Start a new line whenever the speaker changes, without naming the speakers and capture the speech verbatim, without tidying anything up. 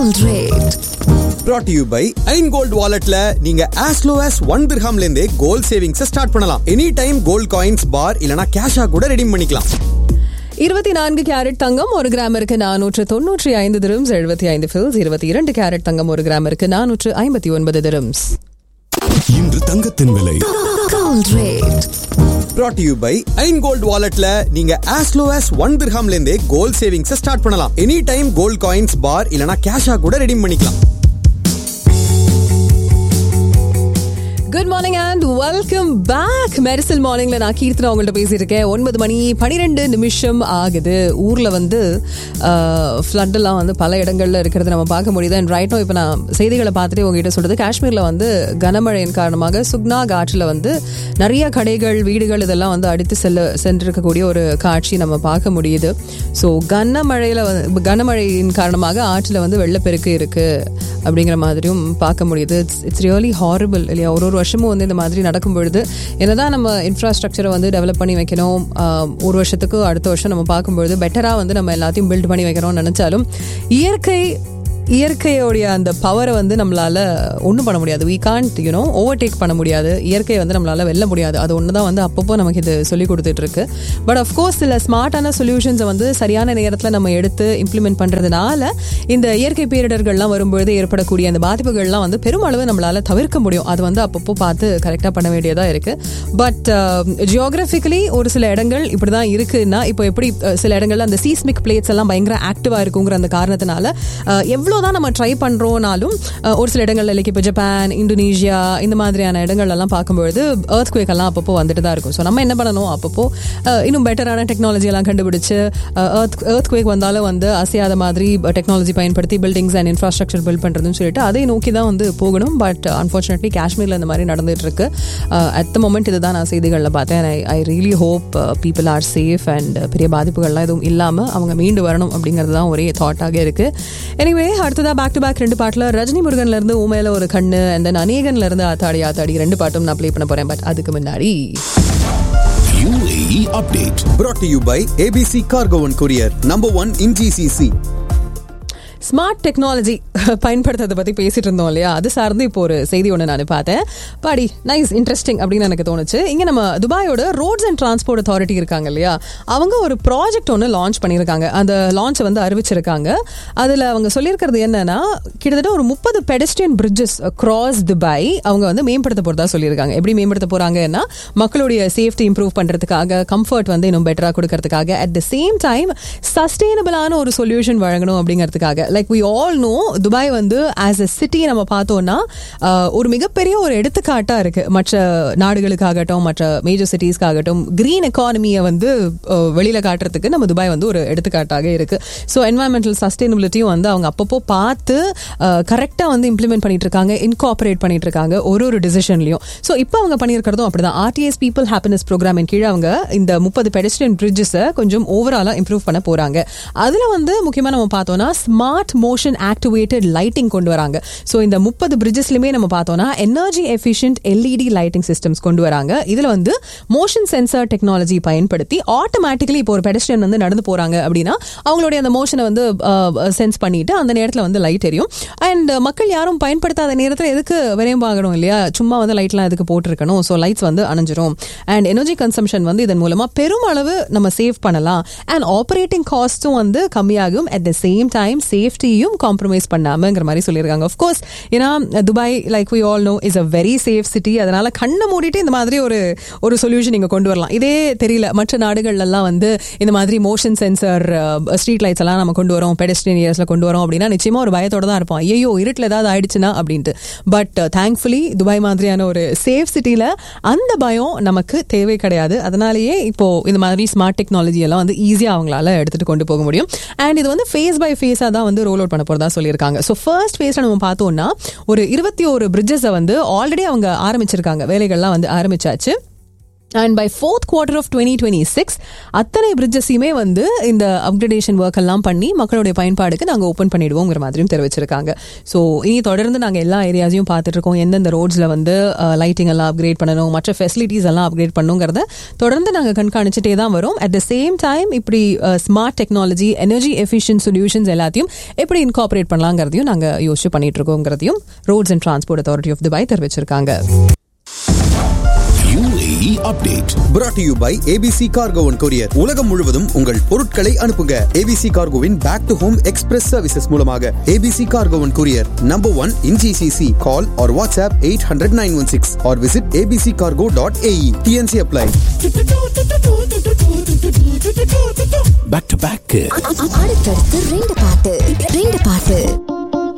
Gold rate.
Brought to you by Ain Gold Walletல நீங்க as low as one dirham ல இருந்தே gold savings start பண்ணலாம். Any time gold coins பார் இல்லனா கேஷா கூட redeem பண்ணிக்கலாம்.
இருபத்தி நான்கு கேரட் தங்கம் ஒரு கிராமிற்கு நானூற்று தொன்னூற்றி ஐந்து திரம்ஸ் எழுபத்தி ஐந்து ஃபில்ஸ். இருபத்தி இரண்டு கேரட் தங்கம் ஒரு கிராமிற்கு நானூற்று ஐம்பத்தி ஒன்பது திரம்ஸ்.
இன்று தங்கத்தின் விலை
Gold rate.
Brought to you by Ain Gold Walletல நீங்க as low as one dirham ல இருந்தே கோல்ட் சேவிங்ஸ் ஸ்டார்ட் பண்ணலாம். எனி டைம் கோல்ட் காயின்ஸ் பார் இல்லனா கேஷா கூட ரெடீம் பண்ணிக்கலாம்.
Good morning and welcome back. Mersal மார்னிங்ல நான் கீர்த்தனா உங்கள்கிட்ட பேசியிருக்கேன். ஒன்பது மணி பனிரெண்டு நிமிஷம் ஆகுது. ஊர்ல வந்து ஃப்ளட் எல்லாம் வந்து பல இடங்கள்ல இருக்கிறது நம்ம பார்க்க முடியுது. அண்ட் ரைட்டோ இப்போ நான் செய்திகளை பார்த்துட்டு உங்ககிட்ட சொல்றது, காஷ்மீர்ல வந்து கனமழையின் காரணமாக சுக்னாக் ஆற்றில் வந்து நிறைய கடைகள், வீடுகள் இதெல்லாம் வந்து அடித்து செல்ல சென்றிருக்கக்கூடிய ஒரு காட்சி நம்ம பார்க்க முடியுது. ஸோ கனமழையில கனமழையின் காரணமாக ஆற்றில் வந்து வெள்ளப்பெருக்கு இருக்கு அப்படிங்கிற மாதிரியும் பார்க்க முடியுது. இட்ஸ் இட்ஸ் ரியலி ஹாரிபிள் இல்லையா? ஒரு ஒரு வருஷமும் வந்து இந்த மாதிரி நடக்கும் பொழுது என்னதான் நம்ம இன்ஃப்ராஸ்ட்ரக்சரை வந்து டெவலப் பண்ணி வைக்கணும், ஒரு வருஷத்துக்கு அடுத்த வருஷம் நம்ம பார்க்கும்பொழுது பெட்டராக வந்து நம்ம எல்லாத்தையும் பில்ட் பண்ணி வைக்கணும்னு நினைச்சாலும் இயற்கை இயற்கையோடைய அந்த பவரை வந்து நம்மளால ஒன்றும் பண்ண முடியாது. வி கான்ட் யூனோ ஓவர்டேக் பண்ண முடியாது. இயற்கையை வந்து நம்மளால வெல்ல முடியாது. அது ஒன்று தான் வந்து அப்பப்போ நமக்கு இது சொல்லி கொடுத்துட்டு இருக்கு. பட் அஃப்கோர்ஸ் சில ஸ்மார்ட்டான சொல்யூஷன்ஸை வந்து சரியான நேரத்தில் நம்ம எடுத்து இம்ப்ளிமெண்ட் பண்ணுறதுனால இந்த இயற்கை பேரிடர்கள்லாம் வரும்பொழுது ஏற்படக்கூடிய அந்த பாதிப்புகள்லாம் வந்து பெருமளவு நம்மளால தவிர்க்க முடியும். அது வந்து அப்பப்போ பார்த்து கரெக்டாக பண்ண வேண்டியதாக இருக்கு. பட் ஜியோகிராஃபிக்கலி ஒரு சில இடங்கள் இப்படி தான் இருக்குன்னா, இப்போ எப்படி சில இடங்கள்ல அந்த சீஸ்மிக் பிளேட்ஸ் எல்லாம் பயங்கர ஆக்டிவாக இருக்குங்கிற அந்த காரணத்தினால எவ்வளோ தான் நம்ம ட்ரை பண்றோம்னாலும் ஒரு சில இடங்கள்ல லைக் இப்போ ஜப்பான், இந்தோனேஷியா இந்த மாதிரியான இடங்கள் எல்லாம் பார்க்கும்பொழுது எர்த் குவேக் எல்லாம் அப்பப்போ வந்துட்டு தான் இருக்கும். ஸோ நம்ம என்ன பண்ணணும், அப்பப்போ இன்னும் பெட்டரான டெக்னாலஜி எல்லாம் கண்டுபிடிச்சு எர்த் எர்த் குவேக் வந்தாலும் வந்து அசையாத மாதிரி டெக்னாலஜி பயன்படுத்தி பில்டிங்ஸ் அண்ட் இன்ஃப்ராஸ்ட்ரக்சர் பில்ட் பண்றதுன்னு சொல்லிட்டு அதை நோக்கி தான் வந்து போகணும். பட் அன்ஃபார்ச்சுனேட்லி காஷ்மீர்ல இந்த மாதிரி நடந்துட்டு இருக்கு. அட் த மொமெண்ட் இதுதான் நான் செய்திகளில் பார்த்தேன். ஐ I really hope people are safe and பெரிய பாதிப்புகள்லாம் எதுவும் இல்லாமல் அவங்க மீண்டு வரணும் அப்படிங்கிறது தான் ஒரே தாட்டாக இருக்கு. எனிவே அடுத்ததா பேக் டு பேக் ரெண்டு பாட்டில் ரஜினி முருகன்ல இருந்து ஊமையில ஒரு கண்ணு அண்ட் தென் அநேகன்ல இருந்து ஆத்தாடி ஆத்தாடி ரெண்டு பாட்டும் நான் ப்ளே பண்ண போறேன். பட் அதுக்கு முன்னாடி
U A E update
brought to you by A B C Cargo and Courier, number one in G C C.
Smart technology பயன்படுத்துறதை பற்றி பேசிட்டு இருந்தோம் இல்லையா? அது சார்ந்து இப்போ ஒரு செய்தி ஒன்று நான் பார்த்தேன். பாடி நைஸ் இன்ட்ரெஸ்டிங் அப்படின்னு எனக்கு தோணுச்சு. இங்கே நம்ம துபாயோட ரோட்ஸ் அண்ட் டிரான்ஸ்போர்ட் அத்தாரிட்டி இருக்காங்க இல்லையா, அவங்க ஒரு ப்ராஜெக்ட் ஒன்று லான்ச் பண்ணியிருக்காங்க. அந்த லான்ச்சை வந்து அறிவிச்சிருக்காங்க. அதில் அவங்க சொல்லியிருக்கிறது என்னன்னா, கிட்டத்தட்ட ஒரு முப்பது பெடஸ்ட்ரியன் பிரிட்ஜஸ் அக்ராஸ் துபாய் அவங்க வந்து மேம்படுத்த போகிறதா சொல்லியிருக்காங்க. எப்படி மேம்படுத்த போகிறாங்கன்னா, மக்களுடைய சேஃப்டி இம்ப்ரூவ் பண்ணுறதுக்காக, கம்ஃபர்ட் வந்து இன்னும் பெட்டராக கொடுக்கறதுக்காக, அட் த சேம் டைம் சஸ்டெயினபிளான ஒரு சொல்யூஷன் வழங்கணும் அப்படிங்கிறதுக்காக. Like we all know, Dubai வந்து ஆஸ் அ சிட்டி நம்ம பார்த்தோம்னா ஒரு மிகப்பெரிய ஒரு எடுத்துக்காட்டா இருக்கு மற்ற நாடுகளுக்காகட்டும், மற்ற மேஜர் சிட்டிஸ்க்காகட்டும். கிரீன் எக்கானமியை வந்து வெளியில காட்டுறதுக்கு நம்ம துபாய் வந்து ஒரு எடுத்துக்காட்டாக இருக்கு. ஸோ என்வாயன்மெண்டல் சஸ்டைனபிலிட்டியும் வந்து அவங்க அப்பப்போ பார்த்து கரெக்டாக வந்து இம்ப்ளிமெண்ட் பண்ணிட்டு இருக்காங்க, இன்கார்பரேட் பண்ணிட்டு இருக்காங்க ஒரு ஒரு டிசிஷன்லையும். ஸோ இப்போ அவங்க பண்ணியிருக்கிறதும் அப்படிதான். ஆர்டிஎஸ் பீப்புள் ஹாப்பினஸ் ப்ரோக்ராமின் கீழே அவங்க இந்த முப்பது பெடஸ்ட்ரியன் பிரிட்ஜஸை கொஞ்சம் ஓவராலாக இம்ப்ரூவ் பண்ண போறாங்க. அதில் வந்து முக்கியமாக நம்ம பார்த்தோம்னா ஸ்மார்ட் மோஷன் ஆக்டிவேட்டட் லைட்டிங் கொண்டு வராங்க. ஸோ இந்த முப்பது பிரிட்ஜஸ்லயுமே நம்ம பார்த்தோம்னா energy efficient LED lighting systems கொண்டு வராங்க. இதுல வந்து மோஷன் சென்சார் டெக்னாலஜி பயன்படுத்தி ஆட்டோமேட்டிக்கலி இப்போ ஒரு பெடஸ்ட்ரியன் வந்து நடந்து போறாங்க அப்படின்னா அவங்களுடைய அந்த மோஷனை வந்து சென்ஸ் பண்ணிட்டு அந்த நேரத்தில் வந்து லைட் எரியும். அண்ட் மக்கள் யாரும் பயன்படுத்தாத நேரத்தில் எதுக்கு விரையும் ஆகணும் இல்லையா, சும்மா வந்து லைட்லாம் எதுக்கு போட்டிருக்கணும். ஸோ லைட்ஸ் வந்து அணைஞ்சிரும். அண்ட் எனர்ஜி கன்சம்ஷன் வந்து இதன் மூலமா பெருமளவு நம்ம சேவ் பண்ணலாம். அண்ட் ஆப்ரேட்டிங் காஸ்ட்டும் வந்து கம்மியாகும். At the same time சேஃப்டியும் compromise பண்ணாமங்கிற மாதிரி சொல்லியிருக்காங்க. ஆஃப்கோர்ஸ் ஏன்னா Dubai like we all know is a very safe city. அதனால கண்ணை மூடிட்டு இந்த மாதிரி ஒரு ஒரு சொல்யூஷன் நீங்க கொண்டு வரலாம். இதே தெரியல மற்ற நாடுகள்லாம் வந்து இந்த மாதிரி மோஷன் சென்சர் ஸ்ட்ரீட் லைட்ஸ் எல்லாம் நம்ம கொண்டு வரோம், பெடஸ்ட்ரியன் ஏரியாஸ்ல கொண்டு வரோம் அப்படின்னா நிச்சயமா ஒரு பயத்தோட தான் இருப்போம், ஐயோ இருட்டில் ஏதாவது ஆயிடுச்சுன்னா அப்படின்ட்டு. பட் தேங்க்ஃபுல்லி துபாய் மாதிரியான ஒரு சேஃப் சிட்டியில அந்த பயம் நமக்கு தேவை கிடையாது. அதனாலேயே இப்போ இந்த மாதிரி ஸ்மார்ட் டெக்னாலஜி எல்லாம் வந்து ஈஸியா அவங்களால எடுத்துட்டு கொண்டு போக முடியும். அண்ட் இது வந்து ஃபேஸ் பை ஃபேஸா தான் வந்து ரோல் அவுட் பண்ண போறதா சொல்லியிருக்காங்க. ஸோ ஃபர்ஸ்ட் ஃபேஸ்ல நம்ம பார்த்தோம்னா ஒரு இருபத்தி ஒரு பிரிட்ஜஸை வந்து ஆல்ரெடி அவங்க ஆரம்பிச்சிருக்காங்க, வேலைகள்லாம் வந்து ஆரம்பிச்சாச்சு. And by fourth quarter of twenty twenty six அத்தனை பிரிட்ஜஸையுமே வந்து இந்த அப்கிரேடேஷன் ஒர்க் எல்லாம் பண்ணி மக்களுடைய பயன்பாடுக்கு நாங்கள் ஓப்பன் பண்ணிடுவோங்கிற மாதிரியும் தெரிவிச்சிருக்காங்க. ஸோ இனி தொடர்ந்து நாங்கள் எல்லா ஏரியாஸையும் பார்த்துட்டு இருக்கோம். எந்தெந்த ரோட்ஸில் வந்து லைட்டிங் எல்லாம் அப்கிரேட் பண்ணணும், மற்ற ஃபெசிலிட்டிஸ் எல்லாம் அப்கிரேட் பண்ணணுங்கிறத தொடர்ந்து நாங்கள் கண்காணிச்சுட்டே தான் வரோம். அட் த சேம் டைம் இப்படி smart technology, energy efficient solutions எல்லாத்தையும் எப்படி இன்கார்பரேட் பண்ணலாங்கிறதையும் நாங்கள் யோசிச்சு பண்ணிட்டு இருக்கோங்கிறதையும் roads and transport authority of Dubai தெரிவிச்சிருக்காங்க.
U A E update
brought to you by A B C Cargo and Courier. உலகம் முழுவதும் உங்கள் பொருட்களை அனுப்புங்க. A B C Cargoவின் back to home express services மூலமாக. A B C Cargo and Courier, number one in G C C. Call or WhatsApp eight hundred nine one six or visit a b c cargo dot a e. T N C apply.
back to back
அடுத்தடுத்து ரெண்டு பாட்டு ரெண்டு பாட்டு